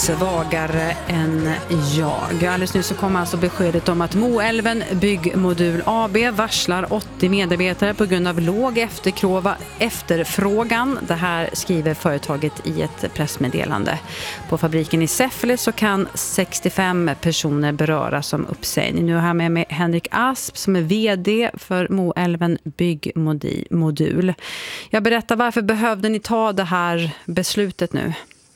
Svagare än jag. Alldeles nu så kom alltså beskedet om att Moälven Byggmodul AB varslar 80 medarbetare på grund av låg efterfrågan. Det här skriver företaget i ett pressmeddelande. På fabriken i Säffle så kan 65 personer beröras om uppsägning. Nu är jag med Henrik Asp som är vd för Moälven Byggmodul. Jag berättar, varför behövde ni ta det här beslutet nu?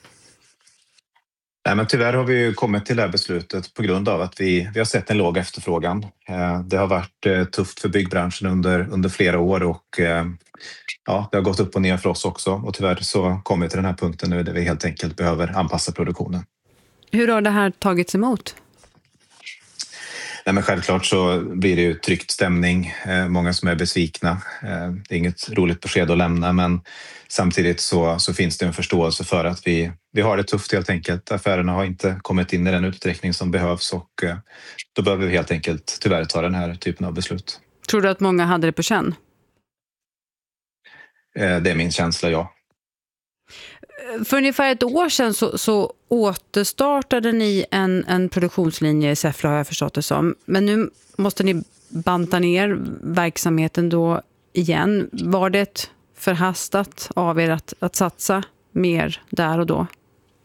Nej, men tyvärr har vi ju kommit till det här beslutet på grund av att vi har sett en låg efterfrågan. Det har varit tufft för byggbranschen under flera år och det har gått upp och ner för oss också. Och tyvärr så kommer vi till den här punkten nu där vi helt enkelt behöver anpassa produktionen. Hur har det här tagits emot? Nej, men självklart så blir det ju tryckt stämning, många som är besvikna. Det är inget roligt besked att lämna, men samtidigt så finns det en förståelse för att vi har det tufft helt enkelt. Affärerna har inte kommit in i den utsträckning som behövs och då behöver vi helt enkelt tyvärr ta den här typen av beslut. Tror du att många hade det på känn? Det är min känsla, ja. För ungefär ett år sedan så återstartade ni en produktionslinje i Säffle, har jag förstått det som. Men nu måste ni banta ner verksamheten då igen. Var det förhastat av er att satsa mer där och då?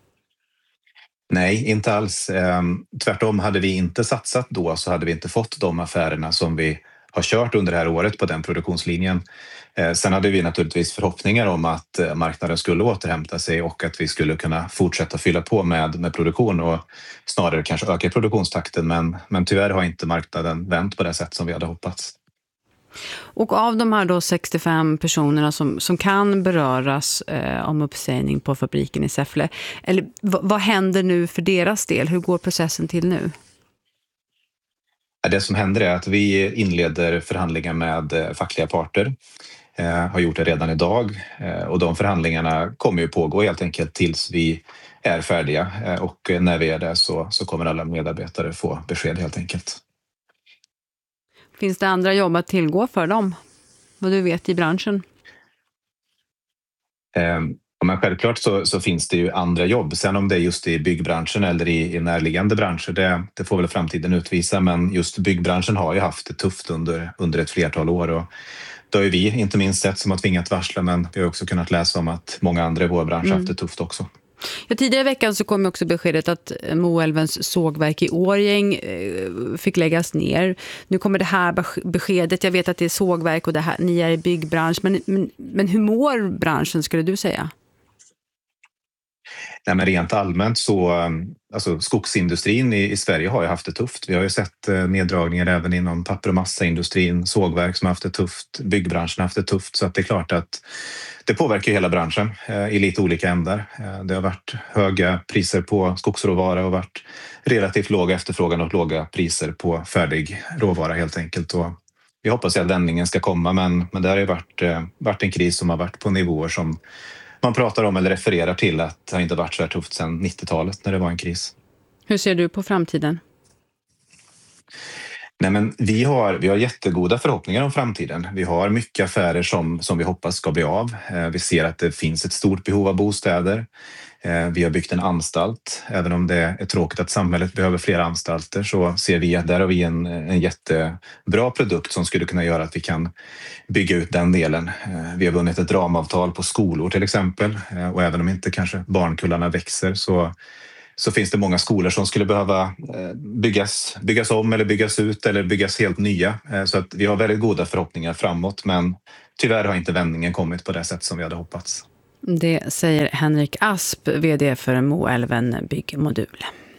Nej, inte alls. Tvärtom, hade vi inte satsat då så hade vi inte fått de affärerna som vi har kört under det här året på den produktionslinjen. Sen hade vi naturligtvis förhoppningar om att marknaden skulle återhämta sig och att vi skulle kunna fortsätta fylla på med produktion och snarare kanske öka produktionstakten. Men tyvärr har inte marknaden vänt på det sätt som vi hade hoppats. Och av de här då 65 personerna som kan beröras om uppsägning på fabriken i Säffle, eller vad händer nu för deras del? Hur går processen till nu? Det som händer är att vi inleder förhandlingar med fackliga parter. Har gjort det redan idag och de förhandlingarna kommer ju pågå helt enkelt tills vi är färdiga och när vi är det så kommer alla medarbetare få besked helt enkelt. Finns det andra jobb att tillgå för dem? Vad du vet i branschen? Men självklart så finns det ju andra jobb. Sen om det är just i byggbranschen eller i närliggande branscher, det får väl framtiden utvisa. Men just byggbranschen har ju haft det tufft under ett flertal år. Och då har ju vi inte minst sett som har tvingat varsla, men vi har också kunnat läsa om att många andra i vår bransch har haft det tufft också. Ja, tidigare i veckan så kom också beskedet att Moälvens sågverk i Årjäng fick läggas ner. Nu kommer det här beskedet. Jag vet att det är sågverk och det här, ni är i byggbransch. Men hur mår branschen, skulle du säga? Nej, men rent allmänt så, alltså skogsindustrin i Sverige har ju haft det tufft. Vi har ju sett neddragningar även inom papper- och massaindustrin, sågverk som har haft det tufft, byggbranschen har haft det tufft. Så att det är klart att det påverkar hela branschen i lite olika ändar. Det har varit höga priser på skogsråvara och varit relativt låga efterfrågan och låga priser på färdig råvara helt enkelt. Och vi hoppas att vändningen ska komma, men det har ju varit en kris som har varit på nivåer som man pratar om eller refererar till att det har inte varit så här tufft sedan 90-talet när det var en kris. Hur ser du på framtiden? Nej, men vi har jättegoda förhoppningar om framtiden. Vi har mycket affärer som vi hoppas ska bli av. Vi ser att det finns ett stort behov av bostäder. Vi har byggt en anstalt. Även om det är tråkigt att samhället behöver fler anstalter så ser vi att där har vi en jättebra produkt som skulle kunna göra att vi kan bygga ut den delen. Vi har vunnit ett ramavtal på skolor till exempel. Och även om inte kanske barnkullarna växer så finns det många skolor som skulle behöva byggas om eller byggas ut eller byggas helt nya. Så att vi har väldigt goda förhoppningar framåt, men tyvärr har inte vändningen kommit på det sätt som vi hade hoppats. Det säger Henrik Asp, vd för Moälven Byggmodul.